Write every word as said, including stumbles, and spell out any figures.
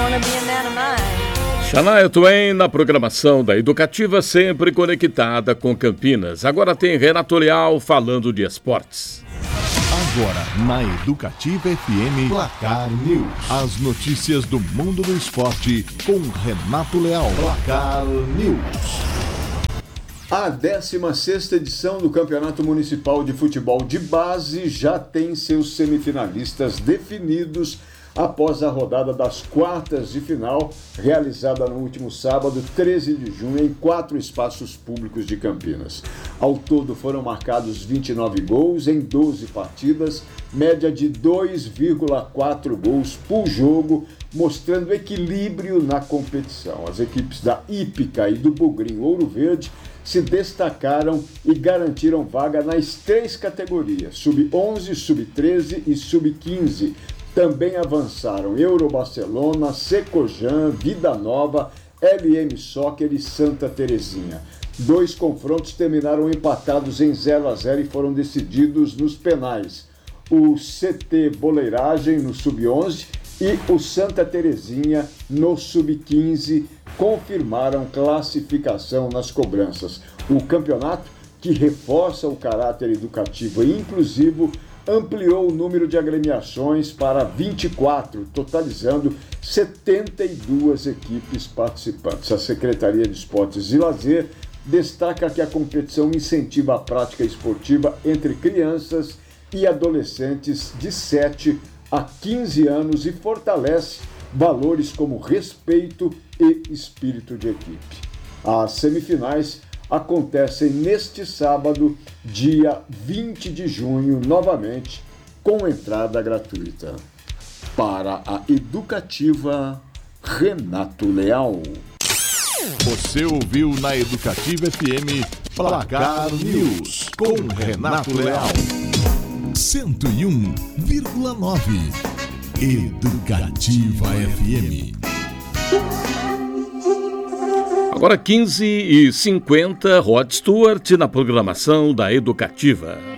wanna be a man of mine. Shania Twain na programação da Educativa, sempre conectada com Campinas. Agora tem Renato Leal falando de esportes. Agora, na Educativa F M, Placar News. As notícias do mundo do esporte com Renato Leal. Placar News. A décima sexta edição do Campeonato Municipal de Futebol de Base já tem seus semifinalistas definidos após a rodada das quartas de final, realizada no último sábado, treze de junho, em quatro espaços públicos de Campinas. Ao todo foram marcados vinte e nove gols em doze partidas, média de dois vírgula quatro gols por jogo, mostrando equilíbrio na competição. As equipes da Hípica e do Bugrinho Ouro Verde se destacaram e garantiram vaga nas três categorias, sub onze, sub treze e sub quinze. Também avançaram Eurobarcelona, Secojan, Vida Nova, L M Soccer e Santa Terezinha. Dois confrontos terminaram empatados em zero a zero e foram decididos nos penais. O C T Boleiragem no sub onze e o Santa Terezinha no sub quinze confirmaram classificação nas cobranças. O campeonato, que reforça o caráter educativo e inclusivo, ampliou o número de agremiações para vinte e quatro, totalizando setenta e duas equipes participantes. A Secretaria de Esportes e Lazer destaca que a competição incentiva a prática esportiva entre crianças e adolescentes de sete a quinze anos e fortalece valores como respeito e espírito de equipe. As semifinais acontecem neste sábado, dia vinte de junho, novamente, com entrada gratuita. Para a Educativa, Renato Leal. Você ouviu na Educativa F M Placar News com Renato Leal. cento e um vírgula nove Educativa F M. Agora quinze e cinquenta, Rod Stewart na programação da Educativa.